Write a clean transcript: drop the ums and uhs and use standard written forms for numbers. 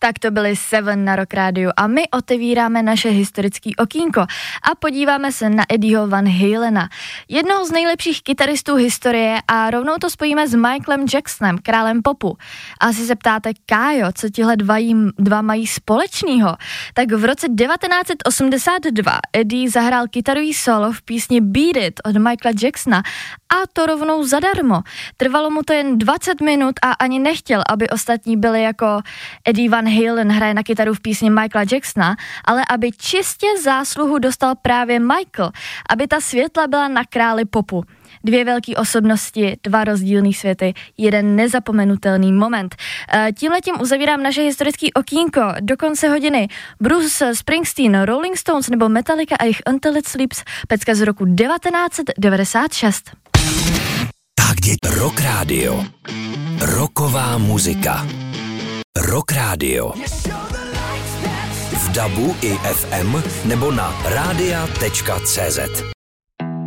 Tak to byly Seven na Rock Rádiu a my otevíráme naše historický okýnko a podíváme se na Eddieho Van Halena, jednoho z nejlepších kytaristů historie, a rovnou to spojíme s Michaelem Jacksonem, králem popu. A asi se ptáte, Kájo, co tihle dva mají společného? Tak v roce 1982 Eddie zahrál kytarový solo v písni Beat It od Michaela Jacksona, a to rovnou zadarmo. Trvalo mu to jen 20 minut a ani nechtěl, aby ostatní byli jako Eddie Van Halen hraje na kytaru v písni Michaela Jacksona, ale aby čistě zásluhu dostal právě Michael, aby ta světla byla na králi popu. Dvě velké osobnosti, dva rozdílný světy, jeden nezapomenutelný moment. Tímhletím uzavírám naše historické okýnko. Do konce hodiny Bruce Springsteen, Rolling Stones nebo Metallica a jejich Until It Sleeps, pecka z roku 1996. Tak Rock Radio. Rocková muzika. Rock Radio. V DABu i FM nebo na radia.cz.